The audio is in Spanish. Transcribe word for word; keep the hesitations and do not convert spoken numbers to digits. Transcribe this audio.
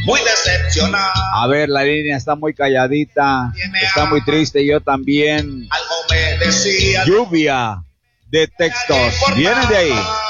muy decepcionado. A ver, la línea está muy calladita, está muy triste, yo también. Algo me decía. Lluvia de textos, viene de ahí.